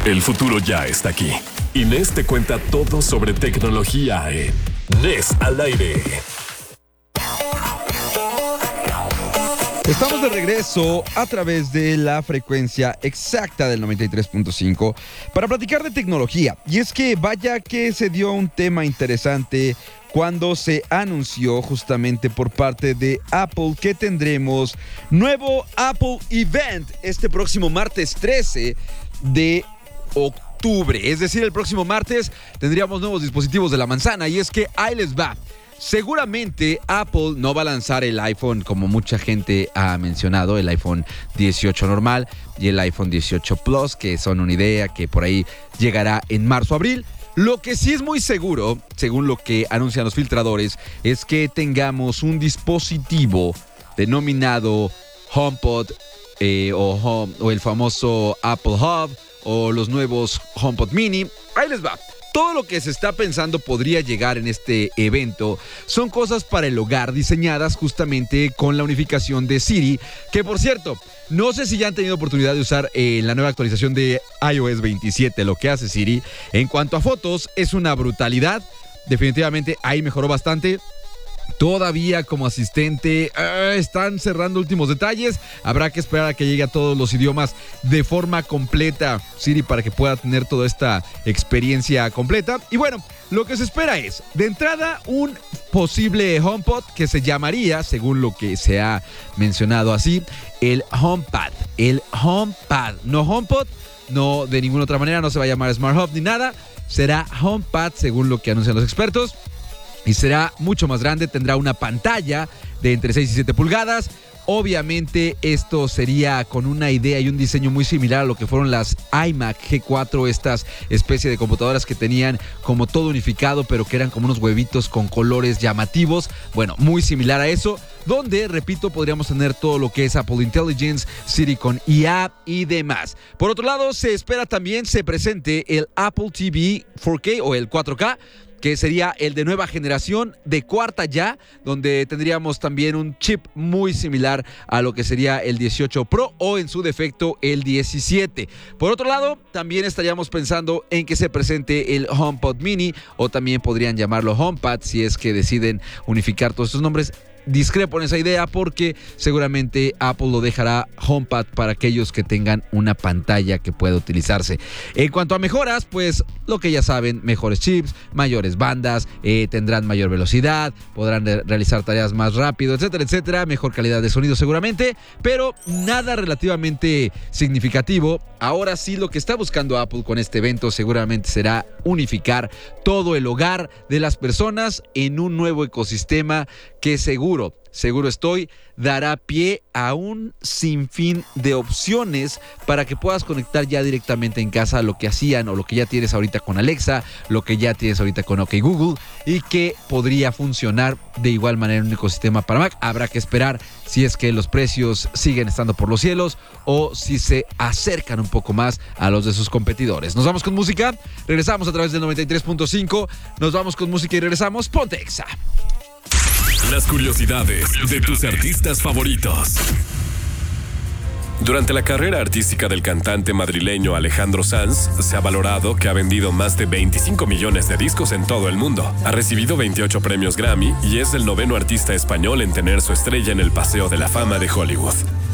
El futuro ya está aquí. Inés te cuenta todo sobre tecnología en Inés al aire. Estamos de regreso a través de la frecuencia exacta del 93.5 para platicar de tecnología. Y es que vaya que se dio un tema interesante cuando se anunció justamente por parte de Apple que tendremos nuevo Apple Event este próximo martes 13 de octubre. Es decir, el próximo martes tendríamos nuevos dispositivos de la manzana y es que ahí les va. Seguramente Apple no va a lanzar el iPhone como mucha gente ha mencionado, el iPhone 18 normal y el iPhone 18 Plus, que son una idea que por ahí llegará en marzo-abril. Lo que sí es muy seguro, según lo que anuncian los filtradores, es que tengamos un dispositivo denominado HomePod o el famoso Apple Hub o los nuevos HomePod Mini. Ahí les va. Todo lo que se está pensando podría llegar en este evento son cosas para el hogar diseñadas justamente con la unificación de Siri, que por cierto, no sé si ya han tenido oportunidad de usar la nueva actualización de iOS 27, lo que hace Siri. En cuanto a fotos, es una brutalidad. Definitivamente ahí mejoró bastante. Todavía como asistente están cerrando últimos detalles. Habrá que esperar a que llegue a todos los idiomas de forma completa Siri para que pueda tener toda esta experiencia completa. Y bueno, lo que se espera es, de entrada, un posible HomePod que se llamaría, según lo que se ha mencionado así, el HomePad. El HomePad, no HomePod, no de ninguna otra manera, no se va a llamar Smart Hub ni nada. Será HomePad según lo que anuncian los expertos. Y será mucho más grande, tendrá una pantalla de entre 6 y 7 pulgadas. Obviamente esto sería con una idea y un diseño muy similar a lo que fueron las iMac G4, estas especie de computadoras que tenían como todo unificado, pero que eran como unos huevitos con colores llamativos. Bueno, muy similar a eso, donde, repito, podríamos tener todo lo que es Apple Intelligence, Siri con IA y demás. Por otro lado, se espera también se presente el Apple TV 4K o el 4K, que sería el de nueva generación, de cuarta ya, donde tendríamos también un chip muy similar a lo que sería el 18 Pro o en su defecto el 17. Por otro lado, también estaríamos pensando en que se presente el HomePod Mini o también podrían llamarlo HomePad si es que deciden unificar todos estos nombres. Discrepo en esa idea porque seguramente Apple lo dejará HomePad para aquellos que tengan una pantalla que pueda utilizarse. En cuanto a mejoras, pues lo que ya saben, mejores chips, mayores bandas, tendrán mayor velocidad, podrán realizar tareas más rápido, etcétera, etcétera, mejor calidad de sonido seguramente, pero nada relativamente significativo. Ahora sí, lo que está buscando Apple con este evento seguramente será unificar todo el hogar de las personas en un nuevo ecosistema que seguro estoy, dará pie a un sinfín de opciones para que puedas conectar ya directamente en casa lo que hacían o lo que ya tienes ahorita con Alexa, lo que ya tienes ahorita con OK Google y que podría funcionar de igual manera en un ecosistema para Mac. Habrá que esperar si es que los precios siguen estando por los cielos o si se acercan un poco más a los de sus competidores. Nos vamos con música, regresamos a través del 93.5, nos vamos con música y regresamos. Ponte Exa. Las curiosidades de tus artistas favoritos. Durante la carrera artística del cantante madrileño Alejandro Sanz, se ha valorado que ha vendido más de 25 millones de discos en todo el mundo. Ha recibido 28 premios Grammy y es el 9º artista español en tener su estrella en el Paseo de la Fama de Hollywood.